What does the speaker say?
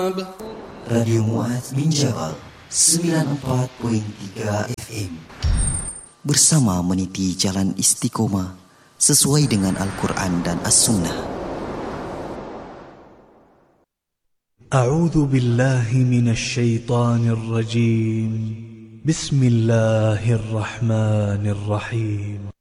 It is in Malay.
Radio Muaz bin Jabal 94.3 FM bersama meniti jalan istiqomah sesuai dengan Al-Quran dan As-Sunnah. A'udzu billahi minasy syaithanir rajim. Bismillahirrahmanirrahim.